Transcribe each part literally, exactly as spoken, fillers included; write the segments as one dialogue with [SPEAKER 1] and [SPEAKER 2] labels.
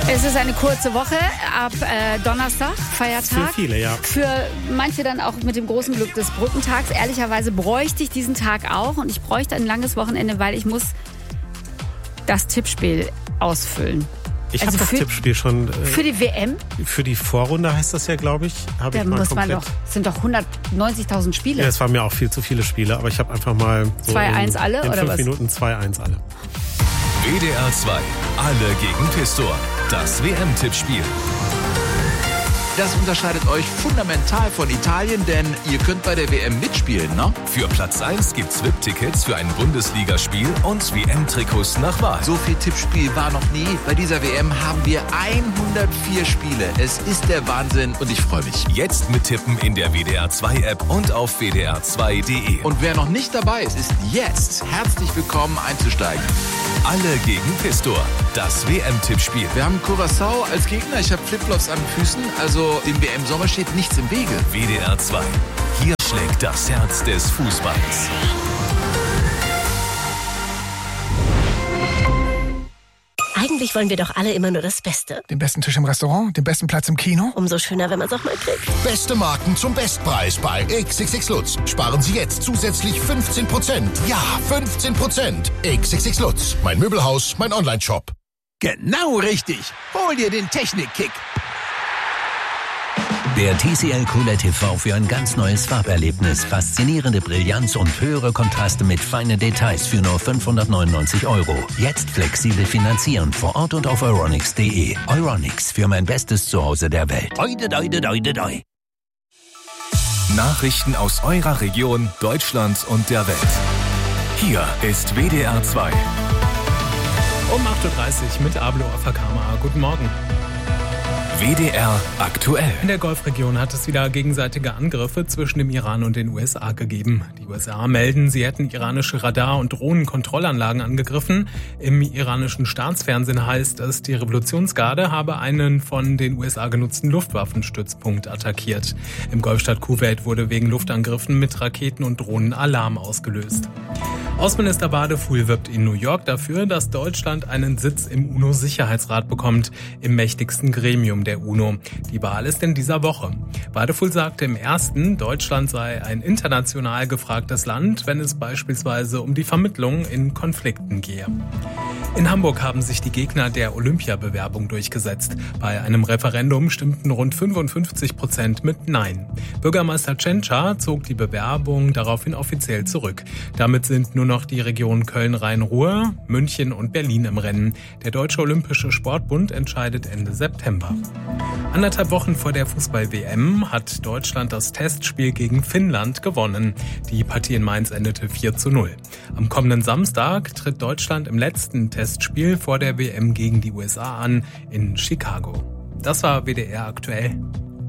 [SPEAKER 1] Es ist eine kurze Woche ab äh, Donnerstag, Feiertag.
[SPEAKER 2] Für viele, ja.
[SPEAKER 1] Für manche dann auch mit dem großen Glück des Brückentags. Ehrlicherweise bräuchte ich diesen Tag auch und ich bräuchte ein langes Wochenende, weil ich muss das Tippspiel ausfüllen.
[SPEAKER 2] Ich
[SPEAKER 1] also
[SPEAKER 2] habe das
[SPEAKER 1] für,
[SPEAKER 2] Tippspiel schon. Äh,
[SPEAKER 1] für die W M?
[SPEAKER 2] Für die Vorrunde heißt das ja, glaube ich. Hab
[SPEAKER 1] Da
[SPEAKER 2] ich mal
[SPEAKER 1] muss man
[SPEAKER 2] komplett.
[SPEAKER 1] doch, sind doch hundertneunzigtausend Spiele.
[SPEAKER 2] Ja, es waren mir auch viel zu viele Spiele, aber ich habe einfach mal so
[SPEAKER 1] zwei eins
[SPEAKER 2] in,
[SPEAKER 1] alle
[SPEAKER 2] in
[SPEAKER 1] oder
[SPEAKER 2] fünf
[SPEAKER 1] was?
[SPEAKER 2] Minuten zwei eins alle.
[SPEAKER 3] W D R zwei, alle gegen Pistor. Das W M-Tippspiel.
[SPEAKER 4] Das unterscheidet euch fundamental von Italien, denn ihr könnt bei der W M mitspielen, ne?
[SPEAKER 3] Für Platz eins gibt's V I P-Tickets für ein Bundesligaspiel und W M-Trikots nach Wahl.
[SPEAKER 4] So viel Tippspiel war noch nie. Bei dieser W M haben wir hundertvier Spiele. Es ist der Wahnsinn und ich freue mich.
[SPEAKER 3] Jetzt mittippen in der W D R zwei App und auf w d r zwei punkt d e.
[SPEAKER 4] Und wer noch nicht dabei ist, ist jetzt herzlich willkommen einzusteigen.
[SPEAKER 3] Alle gegen Pistor. Das W M-Tippspiel.
[SPEAKER 4] Wir haben Curaçao als Gegner. Ich habe Flipflops an den Füßen. Also dem W M-Sommer steht nichts im Wege.
[SPEAKER 3] W D R zwei. Hier schlägt das Herz des Fußballs.
[SPEAKER 5] Eigentlich wollen wir doch alle immer nur das Beste.
[SPEAKER 6] Den besten Tisch im Restaurant, den besten Platz im Kino.
[SPEAKER 5] Umso schöner, wenn man es auch mal kriegt.
[SPEAKER 7] Beste Marken zum Bestpreis bei X X X Lutz. Sparen Sie jetzt zusätzlich fünfzehn Prozent. Ja, fünfzehn Prozent. X X X Lutz. Mein Möbelhaus, mein Online-Shop.
[SPEAKER 4] Genau richtig. Hol dir den Technik-Kick.
[SPEAKER 8] Der T C L Q L E D T V für ein ganz neues Farberlebnis. Faszinierende Brillanz und höhere Kontraste mit feinen Details für nur fünfhundertneunundneunzig Euro. Jetzt flexibel finanzieren vor Ort und auf euronics punkt de. Euronics, für mein bestes Zuhause der Welt. Oide, oide, oide, oide.
[SPEAKER 3] Nachrichten aus eurer Region, Deutschland und der Welt. Hier ist W D R zwei.
[SPEAKER 9] Um acht Uhr dreißig mit Ablo Afakama. Guten Morgen.
[SPEAKER 3] W D R aktuell.
[SPEAKER 9] In der Golfregion hat es wieder gegenseitige Angriffe zwischen dem Iran und den U S A gegeben. Die U S A melden, sie hätten iranische Radar- und Drohnenkontrollanlagen angegriffen. Im iranischen Staatsfernsehen heißt es, die Revolutionsgarde habe einen von den U S A genutzten Luftwaffenstützpunkt attackiert. Im Golfstaat Kuwait wurde wegen Luftangriffen mit Raketen und Drohnen Alarm ausgelöst. Außenminister Wadefuhl wirbt in New York dafür, dass Deutschland einen Sitz im UNO-Sicherheitsrat bekommt, im mächtigsten Gremium der UNO. Die Wahl ist in dieser Woche. Wadefuhl sagte im ersten, Deutschland sei ein international gefragtes Land, wenn es beispielsweise um die Vermittlung in Konflikten gehe. In Hamburg haben sich die Gegner der Olympiabewerbung durchgesetzt. Bei einem Referendum stimmten rund fünfundfünfzig Prozent mit Nein. Bürgermeister Tschentscher zog die Bewerbung daraufhin offiziell zurück. Damit sind nur noch die Regionen Köln-Rhein-Ruhr, München und Berlin im Rennen. Der Deutsche Olympische Sportbund entscheidet Ende September. Anderthalb Wochen vor der Fußball-W M hat Deutschland das Testspiel gegen Finnland gewonnen. Die Partie in Mainz endete vier zu null. Am kommenden Samstag tritt Deutschland im letzten Testspiel vor der W M gegen die U S A an in Chicago. Das war W D R aktuell.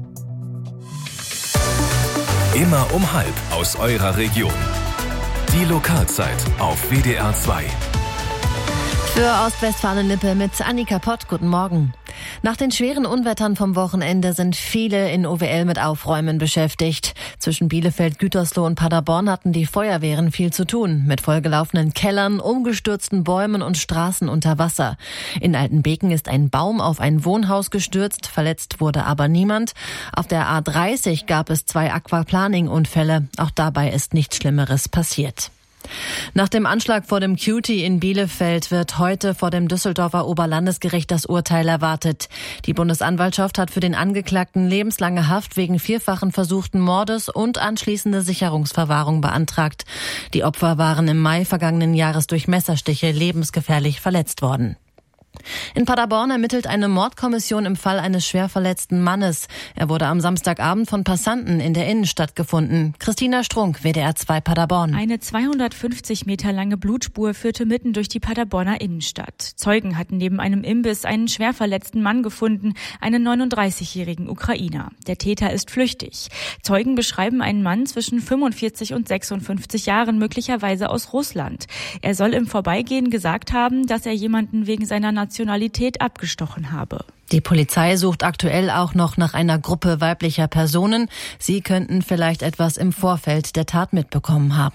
[SPEAKER 3] Immer um halb aus eurer Region. Die Lokalzeit auf W D R zwei.
[SPEAKER 10] Für Ostwestfalen-Lippe mit Annika Pott. Guten Morgen. Nach den schweren Unwettern vom Wochenende sind viele in O W L mit Aufräumen beschäftigt. Zwischen Bielefeld, Gütersloh und Paderborn hatten die Feuerwehren viel zu tun. Mit vollgelaufenen Kellern, umgestürzten Bäumen und Straßen unter Wasser. In Altenbeken ist ein Baum auf ein Wohnhaus gestürzt. Verletzt wurde aber niemand. Auf der A dreißig gab es zwei Aquaplaning-Unfälle. Auch dabei ist nichts Schlimmeres passiert. Nach dem Anschlag vor dem Cutie in Bielefeld wird heute vor dem Düsseldorfer Oberlandesgericht das Urteil erwartet. Die Bundesanwaltschaft hat für den Angeklagten lebenslange Haft wegen vierfachen versuchten Mordes und anschließende Sicherungsverwahrung beantragt. Die Opfer waren im Mai vergangenen Jahres durch Messerstiche lebensgefährlich verletzt worden. In Paderborn ermittelt eine Mordkommission im Fall eines schwer verletzten Mannes. Er wurde am Samstagabend von Passanten in der Innenstadt gefunden. Christina Strunk, W D R zwei Paderborn.
[SPEAKER 11] Eine zweihundertfünfzig Meter lange Blutspur führte mitten durch die Paderborner Innenstadt. Zeugen hatten neben einem Imbiss einen schwer verletzten Mann gefunden, einen neununddreißigjährigen Ukrainer. Der Täter ist flüchtig. Zeugen beschreiben einen Mann zwischen fünfundvierzig und sechsundfünfzig Jahren, möglicherweise aus Russland. Er soll im Vorbeigehen gesagt haben, dass er jemanden wegen seiner Nationalität abgestochen habe.
[SPEAKER 10] Die Polizei sucht aktuell auch noch nach einer Gruppe weiblicher Personen. Sie könnten vielleicht etwas im Vorfeld der Tat mitbekommen haben.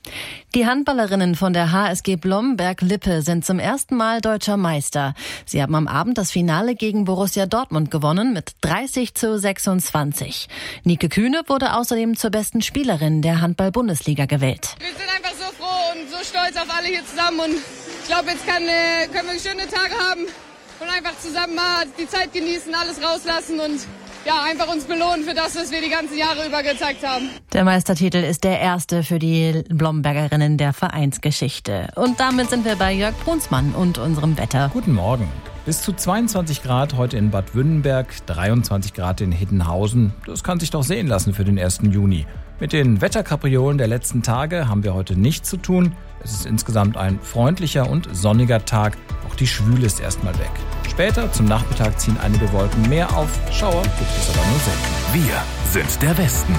[SPEAKER 10] Die Handballerinnen von der H S G Blomberg-Lippe sind zum ersten Mal deutscher Meister. Sie haben am Abend das Finale gegen Borussia Dortmund gewonnen mit dreißig zu sechsundzwanzig. Nike Kühne wurde außerdem zur besten Spielerin der Handball-Bundesliga gewählt.
[SPEAKER 12] Wir sind einfach so froh und so stolz auf alle hier zusammen und ich glaube, jetzt kann, äh, können wir schöne Tage haben und einfach zusammen mal die Zeit genießen, alles rauslassen und ja, einfach uns belohnen für das, was wir die ganzen Jahre über gezeigt haben.
[SPEAKER 10] Der Meistertitel ist der erste für die Blombergerinnen der Vereinsgeschichte. Und damit sind wir bei Jörg Brunsmann und unserem Wetter.
[SPEAKER 13] Guten Morgen. Bis zu zweiundzwanzig Grad heute in Bad Wünnenberg, dreiundzwanzig Grad in Hiddenhausen. Das kann sich doch sehen lassen für den ersten Juni. Mit den Wetterkapriolen der letzten Tage haben wir heute nichts zu tun. Es ist insgesamt ein freundlicher und sonniger Tag. Auch die Schwüle ist erstmal weg. Später zum Nachmittag ziehen einige Wolken mehr auf. Schauer gibt es aber nur selten.
[SPEAKER 3] Wir sind der Westen.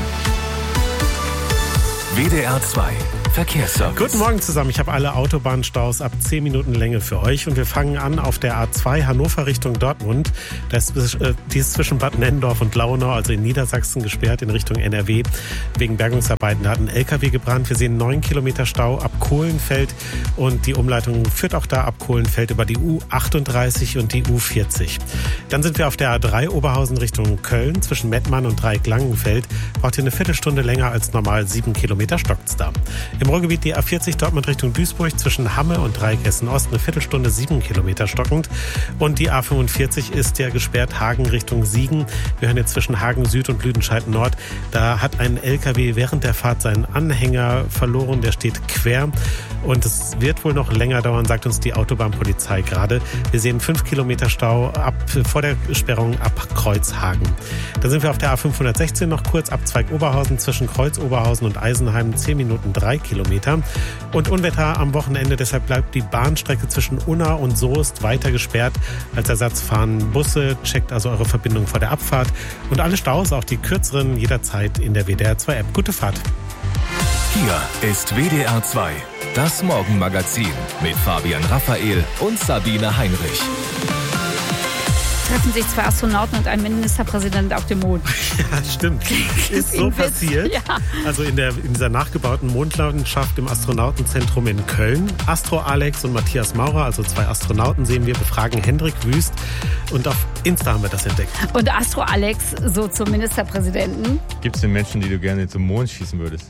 [SPEAKER 3] W D R zwei Verkehrsservice.
[SPEAKER 2] Guten Morgen zusammen. Ich habe alle Autobahnstaus ab zehn Minuten Länge für euch. Und wir fangen an auf der A zwei Hannover Richtung Dortmund. Das ist, äh, die ist zwischen Bad Nennendorf und Launau, also in Niedersachsen, gesperrt in Richtung N R W. Wegen Bergungsarbeiten. Da hat ein L K W gebrannt. Wir sehen neun Kilometer Stau ab Kohlenfeld. Und die Umleitung führt auch da ab Kohlenfeld über die U achtunddreißig und die U vierzig. Dann sind wir auf der A drei Oberhausen Richtung Köln. Zwischen Mettmann und Dreieck-Langenfeld. Braucht ihr eine Viertelstunde länger als normal. Sieben Kilometer stockt's da. Im Ruhrgebiet die A vierzig Dortmund Richtung Duisburg zwischen Hamme und Dreieck-Essen-Ost eine Viertelstunde, sieben Kilometer stockend. Und die A fünfundvierzig ist ja gesperrt Hagen Richtung Siegen. Wir hören jetzt zwischen Hagen Süd und Lüdenscheid Nord. Da hat ein L K W während der Fahrt seinen Anhänger verloren. Der steht quer. Und es wird wohl noch länger dauern, sagt uns die Autobahnpolizei gerade. Wir sehen fünf Kilometer Stau ab, vor der Sperrung ab Kreuzhagen. Dann sind wir auf der A fünfhundertsechzehn noch kurz Abzweig Oberhausen zwischen Kreuz Oberhausen und Eisenheim. zehn Minuten, drei Kilometer. Und Unwetter am Wochenende, deshalb bleibt die Bahnstrecke zwischen Unna und Soest weiter gesperrt. Als Ersatz fahren Busse, checkt also eure Verbindung vor der Abfahrt. Und alle Staus, auch die kürzeren, jederzeit in der W D R zwei App. Gute Fahrt.
[SPEAKER 3] Hier ist W D R zwei, das Morgenmagazin mit Fabian Raphael und Sabine Heinrich.
[SPEAKER 1] Treffen sich zwei Astronauten und ein Ministerpräsident auf dem Mond.
[SPEAKER 2] Ja, stimmt. Ist so passiert.
[SPEAKER 1] Ja.
[SPEAKER 2] Also in, der, in dieser nachgebauten Mondlandschaft im Astronautenzentrum in Köln. Astro Alex und Matthias Maurer, also zwei Astronauten, sehen wir, befragen Hendrik Wüst. Und auf Insta haben wir das entdeckt.
[SPEAKER 1] Und Astro Alex so zum Ministerpräsidenten.
[SPEAKER 14] Gibt es denn Menschen, die du gerne zum Mond schießen würdest?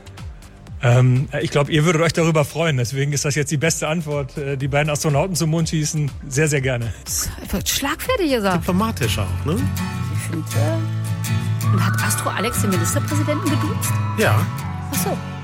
[SPEAKER 15] Ähm, ich glaube, ihr würdet euch darüber freuen. Deswegen ist das jetzt die beste Antwort. Die beiden Astronauten zum Mond schießen, sehr, sehr gerne.
[SPEAKER 1] Wird schlagfertig gesagt.
[SPEAKER 2] Diplomatisch auch, ne?
[SPEAKER 1] Ich finde. Und hat Astro Alex den Ministerpräsidenten geduzt?
[SPEAKER 2] Ja.
[SPEAKER 1] Ach so.